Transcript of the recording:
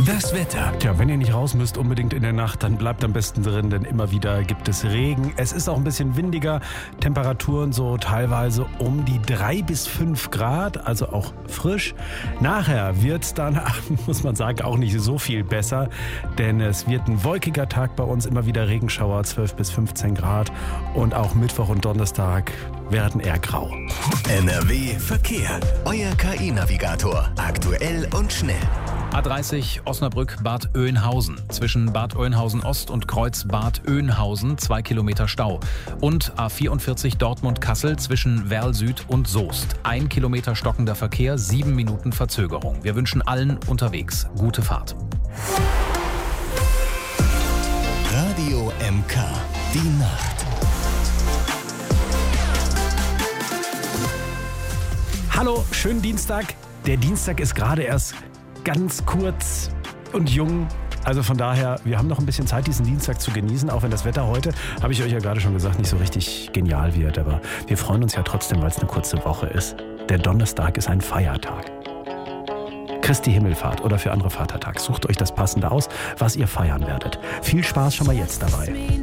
Das Wetter. Tja, wenn ihr nicht raus müsst unbedingt in der Nacht, dann bleibt am besten drin, denn immer wieder gibt es Regen. Es ist auch ein bisschen windiger, Temperaturen so teilweise um die 3 bis 5 Grad, also auch frisch. Nachher wird es dann, muss man sagen, auch nicht so viel besser, denn es wird ein wolkiger Tag bei uns, immer wieder Regenschauer, 12 bis 15 Grad und auch Mittwoch und Donnerstag werden eher grau. NRW Verkehr. Euer KI-Navigator. Aktuell und schnell. A30 Osnabrück-Bad Oeynhausen. Zwischen Bad Oeynhausen-Ost und Kreuz Bad Oeynhausen 2 Kilometer Stau. Und A44 Dortmund-Kassel zwischen Werl-Süd und Soest. 1 Kilometer stockender Verkehr, 7 Minuten Verzögerung. Wir wünschen allen unterwegs gute Fahrt. Radio MK. Die Nacht. Hallo, schönen Dienstag. Der Dienstag ist gerade erst ganz kurz und jung. Also von daher, wir haben noch ein bisschen Zeit, diesen Dienstag zu genießen, auch wenn das Wetter heute, habe ich euch ja gerade schon gesagt, nicht so richtig genial wird. Aber wir freuen uns ja trotzdem, weil es eine kurze Woche ist. Der Donnerstag ist ein Feiertag. Christi Himmelfahrt oder für andere Vatertag. Sucht euch das Passende aus, was ihr feiern werdet. Viel Spaß schon mal jetzt dabei.